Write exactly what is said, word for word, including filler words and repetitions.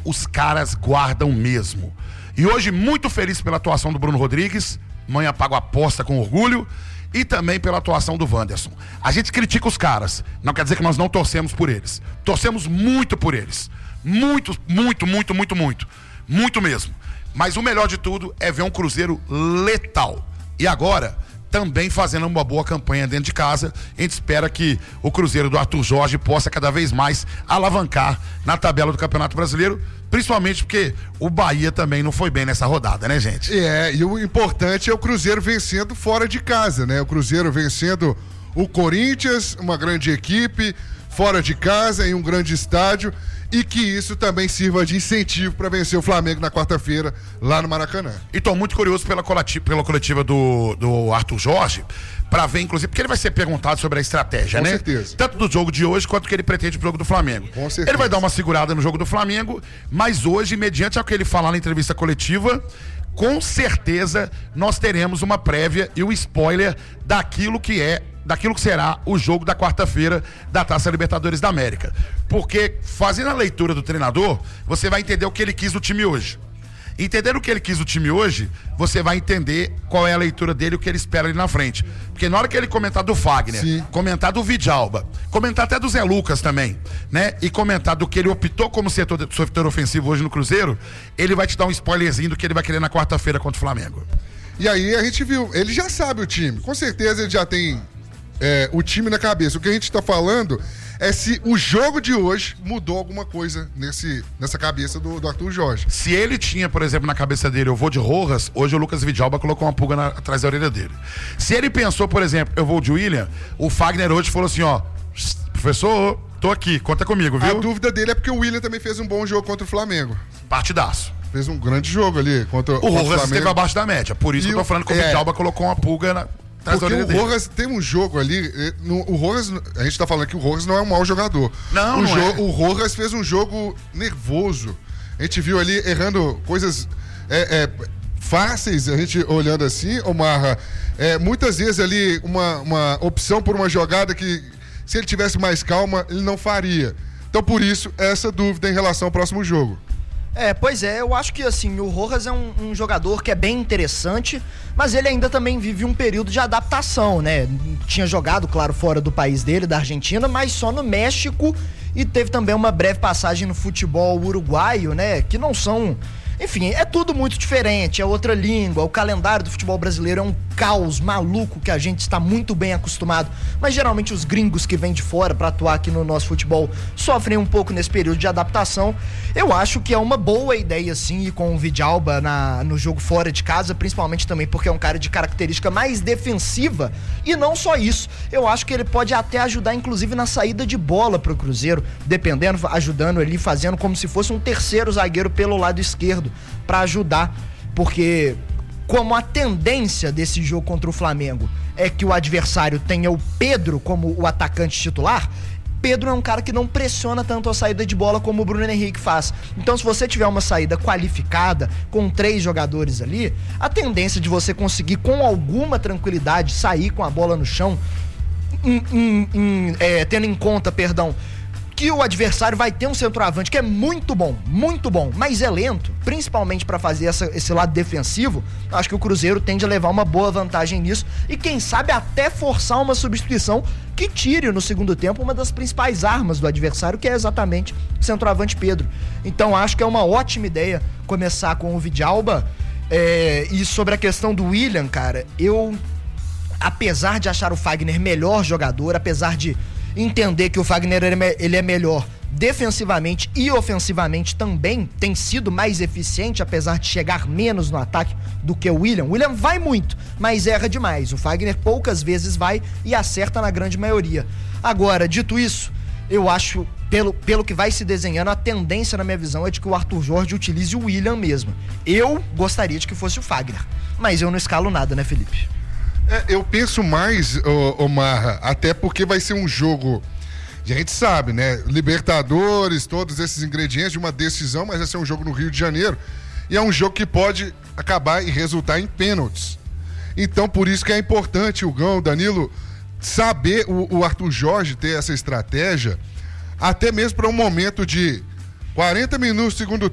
os caras guardam mesmo. E hoje, muito feliz pela atuação do Bruno Rodrigues, manhã pago a aposta com orgulho, e também pela atuação do Wanderson. A gente critica os caras, não quer dizer que nós não torcemos por eles. Torcemos muito por eles. Muito, muito, muito, muito, muito. Muito mesmo. Mas o melhor de tudo é ver um Cruzeiro letal. E agora, também fazendo uma boa campanha dentro de casa. A gente espera que o Cruzeiro do Arthur Jorge possa cada vez mais alavancar na tabela do Campeonato Brasileiro, principalmente porque o Bahia também não foi bem nessa rodada, né, gente? É, e o importante é o Cruzeiro vencendo fora de casa, né? O Cruzeiro vencendo o Corinthians, uma grande equipe, fora de casa, em um grande estádio, e que isso também sirva de incentivo para vencer o Flamengo na quarta-feira, lá no Maracanã. E tô muito curioso pela coletiva, pela coletiva do, do Arthur Jorge, para ver, inclusive, porque ele vai ser perguntado sobre a estratégia, Com né? certeza. Tanto do jogo de hoje, quanto que ele pretende pro jogo do Flamengo. Com certeza. Ele vai dar uma segurada no jogo do Flamengo, mas hoje, mediante ao que ele falar na entrevista coletiva, com certeza nós teremos uma prévia e um spoiler daquilo que é daquilo que será o jogo da quarta-feira da Taça Libertadores da América. Porque, fazendo a leitura do treinador, você vai entender o que ele quis do time hoje. Entendendo o que ele quis do time hoje, você vai entender qual é a leitura dele e o que ele espera ali na frente. Porque na hora que ele comentar do Fagner, Sim. comentar do Vidalba, comentar até do Zé Lucas também, né? E comentar do que ele optou como setor, setor ofensivo hoje no Cruzeiro, ele vai te dar um spoilerzinho do que ele vai querer na quarta-feira contra o Flamengo. E aí a gente viu, ele já sabe o time, com certeza ele já tem é, o time na cabeça. O que a gente tá falando é se o jogo de hoje mudou alguma coisa nesse, nessa cabeça do, do Arthur Jorge. Se ele tinha, por exemplo, na cabeça dele, eu vou de Rojas, hoje o Lucas Vidalba colocou uma pulga na, atrás da orelha dele. Se ele pensou, por exemplo, eu vou de William, o Fagner hoje falou assim, ó, professor, tô aqui, conta comigo, viu? A dúvida dele é porque o William também fez um bom jogo contra o Flamengo. Partidaço. Fez um grande jogo ali contra, O contra o Rojas Flamengo. esteve abaixo da média, por isso E que eu tô o- falando que o é. Vidalba colocou uma pulga na, atrás da Porque orelha o dele. Rojas tem um jogo ali, eh, no, o Rojas, a gente tá falando que o Rojas não é um mau jogador. Não, o não é. O Rojas fez um jogo nervoso. A gente viu ali errando coisas é, é, fáceis, a gente olhando assim, Omarra, é, muitas vezes ali uma, uma opção por uma jogada que, se ele tivesse mais calma, ele não faria. Então, por isso, essa dúvida em relação ao próximo jogo. É, pois é, eu acho que assim, o Rojas é um, um jogador que é bem interessante, mas ele ainda também vive um período de adaptação, né? Tinha jogado, claro, fora do país dele, da Argentina, mas só no México, e teve também uma breve passagem no futebol uruguaio, né? Que não são... Enfim, é tudo muito diferente, é outra língua, o calendário do futebol brasileiro é um caos maluco que a gente está muito bem acostumado, mas geralmente os gringos que vêm de fora para atuar aqui no nosso futebol sofrem um pouco nesse período de adaptação. Eu acho que é uma boa ideia sim ir com o Vidalba na, no jogo fora de casa, principalmente também porque é um cara de característica mais defensiva, e não só isso, eu acho que ele pode até ajudar inclusive na saída de bola pro Cruzeiro, dependendo, ajudando ali, fazendo como se fosse um terceiro zagueiro pelo lado esquerdo, para ajudar, porque como a tendência desse jogo contra o Flamengo é que o adversário tenha o Pedro como o atacante titular, Pedro é um cara que não pressiona tanto a saída de bola como o Bruno Henrique faz. Então, se você tiver uma saída qualificada, com três jogadores ali, a tendência de você conseguir com alguma tranquilidade sair com a bola no chão, em, em, em, é, tendo em conta, perdão, que o adversário vai ter um centroavante que é muito bom, muito bom, mas é lento, principalmente para fazer essa, esse lado defensivo. Acho que o Cruzeiro tende a levar uma boa vantagem nisso e quem sabe até forçar uma substituição que tire no segundo tempo uma das principais armas do adversário, que é exatamente o centroavante Pedro. Então acho que é uma ótima ideia começar com o Vidalba. É, e sobre a questão do William, cara, eu, apesar de achar o Fagner melhor jogador, apesar de entender que o Fagner ele é melhor defensivamente e ofensivamente também, tem sido mais eficiente, apesar de chegar menos no ataque do que o William. O William vai muito, mas erra demais. O Fagner poucas vezes vai e acerta na grande maioria. Agora, dito isso, eu acho, pelo, pelo que vai se desenhando, a tendência na minha visão é de que o Arthur Jorge utilize o William mesmo. Eu gostaria de que fosse o Fagner, mas eu não escalo nada, né, Felipe? É, eu penso mais, ô, ô Marra, até porque vai ser um jogo, a gente sabe, né? Libertadores, todos esses ingredientes de uma decisão, mas vai ser um jogo no Rio de Janeiro. E é um jogo que pode acabar e resultar em pênaltis. Então, por isso que é importante o Gão, o Danilo, saber, o, o Arthur Jorge ter essa estratégia, até mesmo para um momento de quarenta minutos, segundo